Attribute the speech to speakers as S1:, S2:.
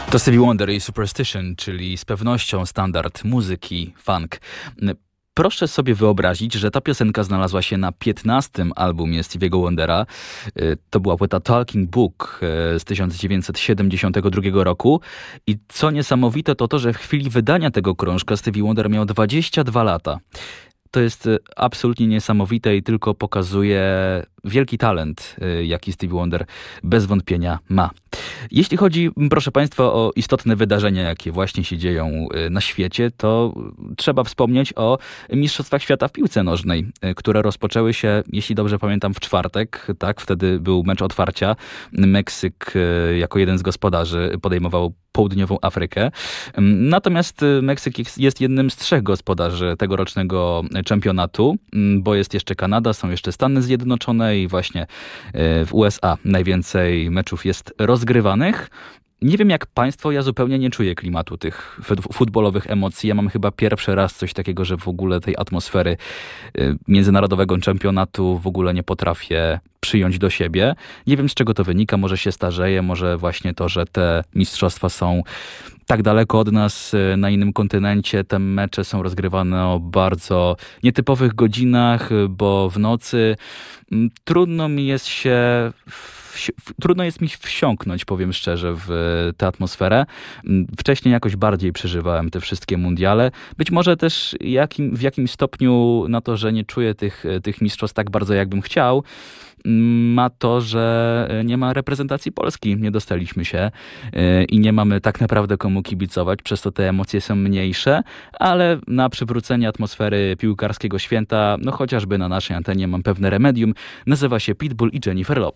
S1: To Stevie Wonder i Superstition, czyli z pewnością standard muzyki funk. Proszę sobie wyobrazić, że ta piosenka znalazła się na 15. albumie Stevie'ego Wondera. To była płyta Talking Book z 1972 roku. I co niesamowite to to, że w chwili wydania tego krążka Stevie Wonder miał 22 lata. To jest absolutnie niesamowite i tylko pokazuje wielki talent, jaki Stevie Wonder bez wątpienia ma. Jeśli chodzi, proszę Państwa, o istotne wydarzenia, jakie właśnie się dzieją na świecie, to trzeba wspomnieć o Mistrzostwach Świata w piłce nożnej, które rozpoczęły się, jeśli dobrze pamiętam, w czwartek. Tak, wtedy był mecz otwarcia. Meksyk jako jeden z gospodarzy podejmował Południową Afrykę. Natomiast Meksyk jest jednym z 3 gospodarzy tegorocznego czempionatu, bo jest jeszcze Kanada, są jeszcze Stany Zjednoczone i właśnie w USA najwięcej meczów jest rozgrywanych. Nie wiem jak Państwo, ja zupełnie nie czuję klimatu tych futbolowych emocji. Ja mam chyba pierwszy raz coś takiego, że w ogóle tej atmosfery międzynarodowego czempionatu w ogóle nie potrafię przyjąć do siebie. Nie wiem z czego to wynika, może się starzeję, może właśnie to, że te mistrzostwa są tak daleko od nas, na innym kontynencie. Te mecze są rozgrywane o bardzo nietypowych godzinach, bo w nocy. Trudno jest mi wsiąknąć, powiem szczerze, w tę atmosferę. Wcześniej jakoś bardziej przeżywałem te wszystkie mundiale. Być może też w jakimś stopniu na to, że nie czuję tych mistrzostw tak bardzo, jakbym chciał, ma to, że nie ma reprezentacji Polski. Nie dostaliśmy się i nie mamy tak naprawdę komu kibicować, przez to te emocje są mniejsze, ale na przywrócenie atmosfery piłkarskiego święta, no chociażby na naszej antenie mam pewne remedium. Nazywa się Pitbull i Jennifer Lopez.